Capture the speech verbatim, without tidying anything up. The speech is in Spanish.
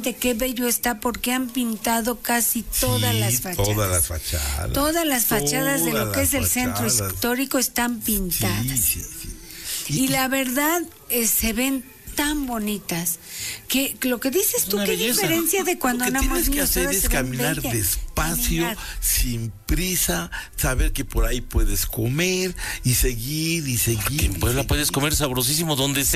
realmente qué bello está, porque han pintado casi todas Sí, las fachadas. Todas las fachadas. Todas las fachadas de lo Todas que es las el centro fachadas. histórico están pintadas. Sí, sí, sí. Y, y la verdad, eh, se ven tan bonitas que lo que dices tú, qué belleza. diferencia de cuando Lo que éramos tienes que niños. hacer Todas es se ven caminar bellas. despacio, Caminar. sin prisa, saber que por ahí puedes comer y seguir y seguir. En y Puebla seguir. puedes comer sabrosísimo donde sea.